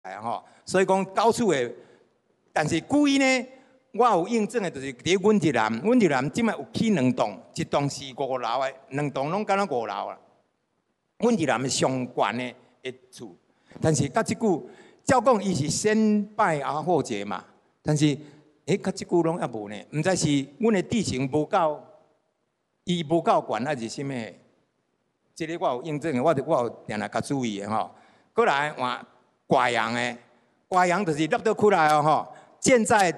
吼，所以讲高处的，但是故意呢，我有印证的，就是伫阮日南，阮日南即摆有起2栋，一栋是5楼的，2栋拢敢若5楼啦。阮日南上悬的厝，但是甲即句，照讲伊是先拜而后结嘛，但是甲即句拢也无呢，毋知是阮的地形无够，伊无够悬还是啥物？这个我有印证的，我有定定较注意的吼。过来换挂洋的，挂洋就是落倒出来哦吼。建在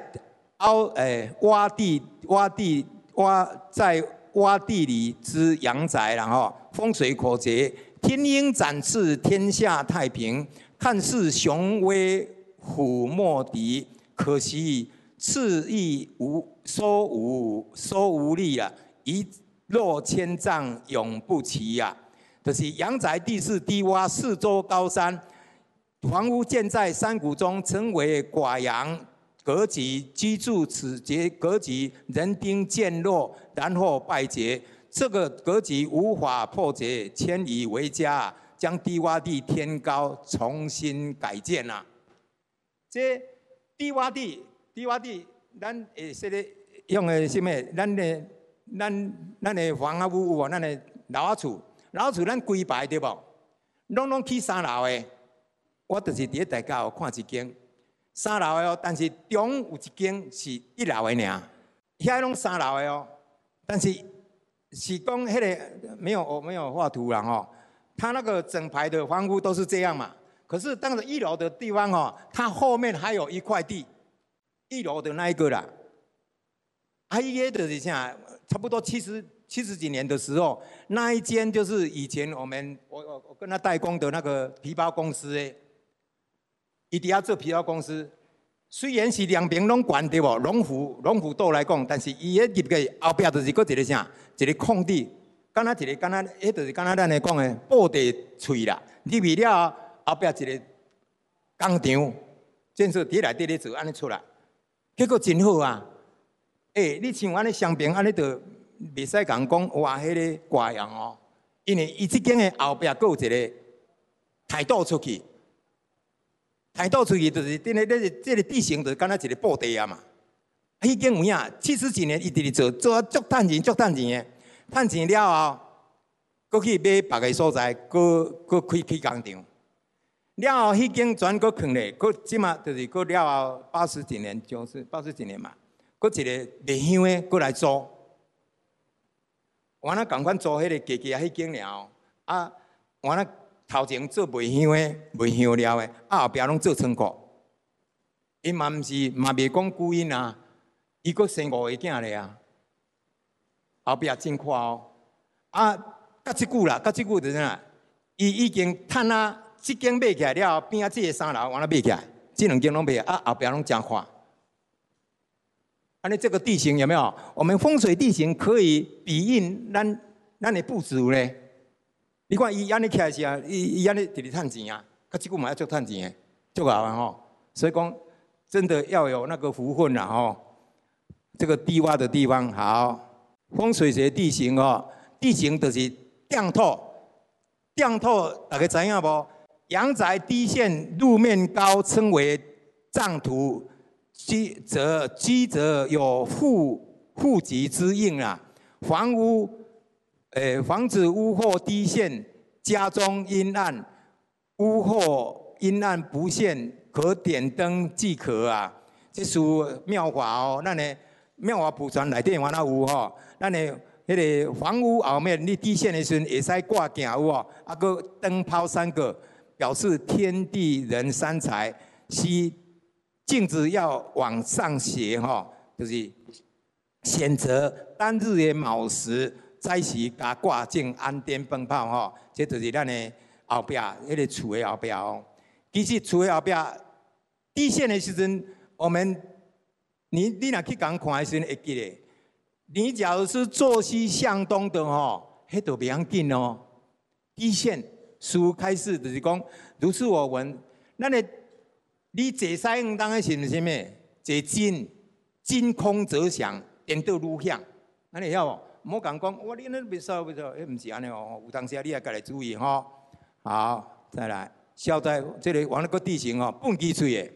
在洼地里之阳宅，然后风水口诀：天鹰展翅，天下太平。看似雄威虎莫敌，可惜翅翼收无力啊！一落千丈，永不齐呀！就是阳宅地势低洼，四周高山，房屋建在山谷中，称为寡阳格局。居住此节格局，人丁渐弱，然后败竭。这个格局无法破解，迁移为家，将低洼地添高，重新改建啊。这低洼地，咱会说的用的什么？咱的房屋有无？咱的老仔厝。老厝咱规排对无？拢起3楼的，我就是伫大家有看一间3楼的哦，但是中有一间是1楼的尔，遐拢3楼的哦。但是是讲迄个没有画图啦吼，它那个整排的房屋都是这样嘛。可是当时1楼的地方哦，它后面还有一块地，1楼的那一个啦，伊个就是啥，差不多70几年的时候，那一间就是以前我跟他代工的那个皮包公司诶，伊伫遐做皮包公司，虽然是两边拢悬对无，龙虎斗来讲，但是伊迄入去后壁就是搁一个啥，一个空地，敢若迄就是敢若咱来讲诶布地喙啦，入去了后壁一个工厂，建设伫内底咧做，安尼出来，结果真好啊！你像安尼双边安尼就。袂使讲哇，迄个挂样哦，因为伊即间的后壁佫有一个台道出去，就是这个地形就是敢若一个布地啊嘛。迄间有影70几年一直做足趁钱的，趁钱了后，佫去买别个所在，佫开工厂。了后迄间全佫囥咧，佫即马就是佫了后80几年嘛，佫一个卖香的佫来租。我那共款做迄个家迄间了，我那头前做卖香的，卖香料的，后壁拢做仓库。伊嘛袂讲孤因啊，伊佫生5个囝咧啊，后壁真快哦。甲即句就是啥？伊已经趁即间买起来了，边即个3楼我那买起来，即2间拢买，后壁拢真快。安尼这个地形有没有？我们风水地形可以比印咱的布置咧。你看伊安尼起来是啊，伊安尼直直趁钱啊，甲即句嘛要足趁钱的，足好啊吼。所以讲真的要有那个福分啦吼。这个低洼的地方好，风水学地形哦，地形就是降透，大家知影无？阳宅低陷，路面高，称为障土。居则有户籍之应啊，房子屋后低陷，家中阴暗，屋后阴暗不现，可点灯即可啊。这属妙法哦，咱的妙法普传内底原来有吼，咱的迄个房屋后面你低陷的时阵，会使挂镜有哦，个灯泡3个，表示天地人3才需。镜子要往上斜哈，就是选择当日的卯时早时，甲挂镜安电灯泡哈，这就是咱的后壁迄个厝的后壁哦。其实厝的后壁地线的时阵，我们你若去共看的时阵会记得，你假如是坐西向东的吼，迄都袂要紧哦。地线书开始就是讲，如是我闻，咱的。你坐西向东的是毋是啥物？坐真空则响，颠倒愈响。安尼晓无？莫讲我你那袂错，迄毋是安尼哦。有当时你也家己注意吼。好，再来。 消灾这个往那个地形哦，蹦起出的。